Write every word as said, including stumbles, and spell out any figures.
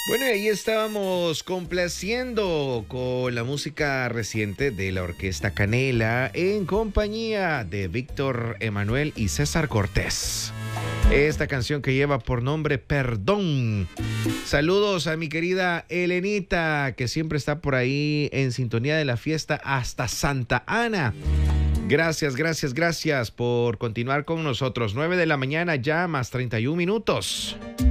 Bueno, y ahí estábamos complaciendo con la música reciente de la Orquesta Canela en compañía de Víctor Emanuel y César Cortés. Esta canción que lleva por nombre Perdón. Saludos a mi querida Elenita, que siempre está por ahí en sintonía de la fiesta hasta Santa Ana. Gracias, gracias, gracias por continuar con nosotros. nueve de la mañana ya, más treinta y un minutos.